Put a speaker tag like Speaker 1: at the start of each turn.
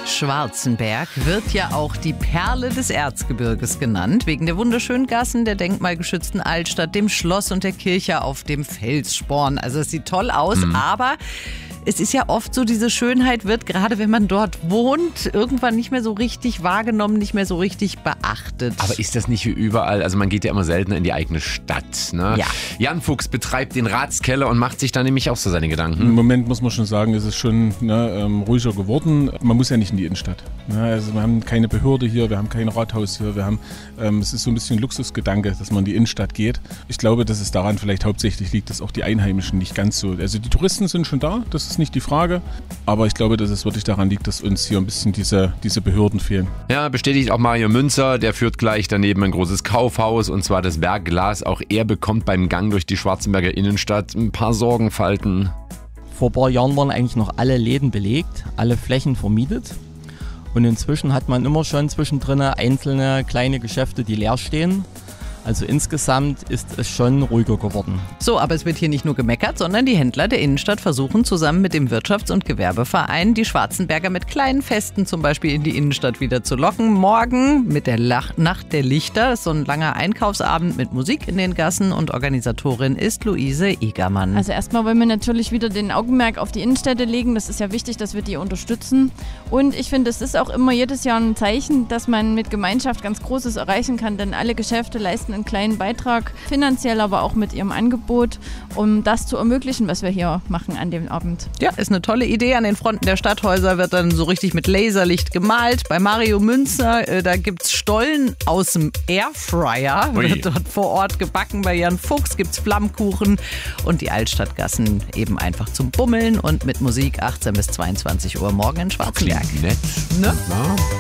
Speaker 1: Schwarzenberg wird ja auch die Perle des Erzgebirges genannt, wegen der wunderschönen Gassen, der denkmalgeschützten Altstadt, dem Schloss und der Kirche auf dem Felssporn. Also es sieht toll aus, aber es ist ja oft so, diese Schönheit wird, gerade wenn man dort wohnt, irgendwann nicht mehr so richtig wahrgenommen, nicht mehr so richtig beachtet.
Speaker 2: Aber ist das nicht wie überall? Also man geht ja immer seltener in die eigene Stadt. Ne?
Speaker 1: Ja.
Speaker 2: Jan Fuchs betreibt den Ratskeller und macht sich da nämlich auch so seine Gedanken.
Speaker 3: Im Moment muss man schon sagen, ist es schon ruhiger geworden. Man muss ja nicht in die Innenstadt. Also wir haben keine Behörde hier, wir haben kein Rathaus hier. Es ist so ein bisschen Luxusgedanke, dass man in die Innenstadt geht. Ich glaube, dass es daran vielleicht hauptsächlich liegt, dass auch die Einheimischen nicht ganz so... Also die Touristen sind schon da, das ist nicht die Frage. Aber ich glaube, dass es wirklich daran liegt, dass uns hier ein bisschen diese Behörden fehlen.
Speaker 2: Ja, bestätigt auch Mario Münzer. Der führt gleich daneben ein großes Kaufhaus, und zwar das Bergglas. Auch er bekommt beim Gang durch die Schwarzenberger Innenstadt ein paar Sorgenfalten.
Speaker 4: Vor ein paar Jahren waren eigentlich noch alle Läden belegt, alle Flächen vermietet. Und inzwischen hat man immer schon zwischendrin einzelne kleine Geschäfte, die leer stehen. Also insgesamt ist es schon ruhiger geworden.
Speaker 1: So, aber es wird hier nicht nur gemeckert, sondern die Händler der Innenstadt versuchen zusammen mit dem Wirtschafts- und Gewerbeverein die Schwarzenberger mit kleinen Festen zum Beispiel in die Innenstadt wieder zu locken. Morgen mit der Nacht der Lichter, das ist so ein langer Einkaufsabend mit Musik in den Gassen, und Organisatorin ist Luise Egermann.
Speaker 5: Also erstmal wollen wir natürlich wieder den Augenmerk auf die Innenstädte legen. Das ist ja wichtig, dass wir die unterstützen. Und ich finde, es ist auch immer jedes Jahr ein Zeichen, dass man mit Gemeinschaft ganz Großes erreichen kann, denn alle Geschäfte leisten einen kleinen Beitrag, finanziell, aber auch mit ihrem Angebot, um das zu ermöglichen, was wir hier machen an dem Abend.
Speaker 1: Ja, ist eine tolle Idee. An den Fronten der Stadthäuser wird dann so richtig mit Laserlicht gemalt. Bei Mario Münzer, da gibt's Stollen aus dem Airfryer, wird dort vor Ort gebacken. Bei Jan Fuchs gibt's Flammkuchen und die Altstadtgassen eben einfach zum Bummeln und mit Musik 18 bis 22 Uhr morgen in Schwarzenberg.
Speaker 2: Nett.
Speaker 1: Ne?
Speaker 2: Ja.